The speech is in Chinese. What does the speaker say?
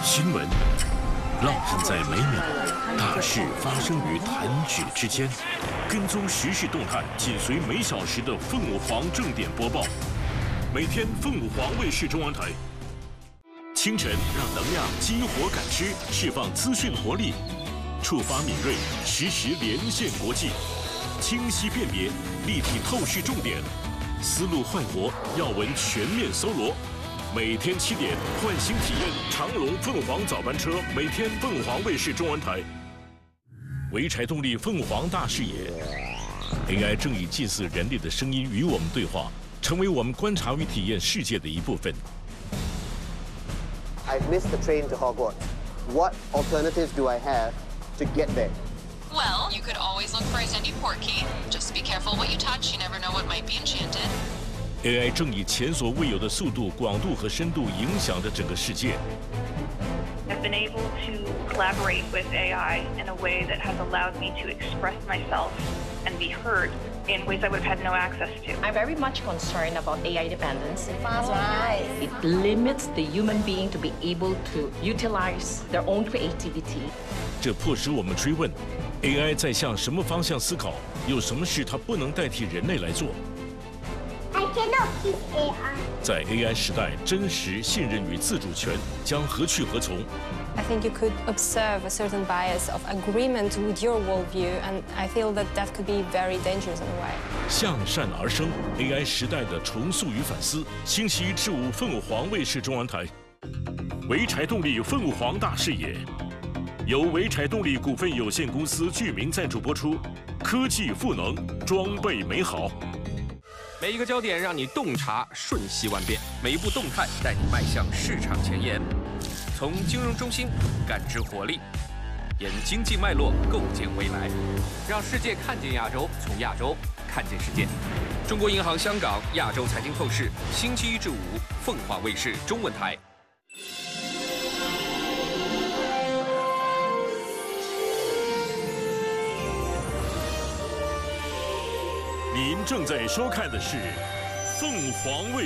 新闻浪漫在每秒，大事发生于弹指之间。跟踪时事动态，紧随每小时的凤舞凰正点播报。每天凤舞凰卫视中文台。清晨让能量激活感知，释放资讯活力，触发敏锐，实时连线国际，清晰辨别，立体透视重点，思路焕活，要闻全面搜罗。每天7点，唤醒体验长荣凤凰早班车，每天凤凰卫视中文台。潍柴动力凤凰大视野 ，AI 正以近似人类的声音与我们对话，成为我们观察与体验世界的一部分。 I've missed the train to Hogwarts. What alternatives do I have to get there? Well, you could always look for a Sandy Portkey. Just be careful what you touch. You never know what might be enchanted. AI 正以前所未有的速度、广度和深度影响着整个世界。 I've been able to collaborate with AI in a way that has allowed me to express myself and be heard in ways I would have had no access to. I'm very much concerned about AI dependence. It limits the human being to be able to utilize their own creativity. 这迫使我们追问 ：AI 在向什么方向思考？有什么事它不能代替人类来做？ I cannot kiss AI. 在 AI 时代，真实、信任与自主权将何去何从？ I think you could observe a certain bias of agreement with your worldview, and I feel that that could be very dangerous in a way. 向善而生 ，AI 时代的重塑与反思。星期1至5，凤舞凰卫视中文台。潍柴动力凤舞凰大视野，由潍柴动力股份有限公司具名赞助播出。科技赋能，装备美好。 每一个焦点让你洞察瞬息万变，每一步动态带你迈向市场前沿。从金融中心感知活力，沿经济脉络构建未来，让世界看见亚洲，从亚洲看见世界。中国银行香港亚洲财经透视，星期1至5，凤凰卫视中文台。 您正在收看的是凤凰卫视。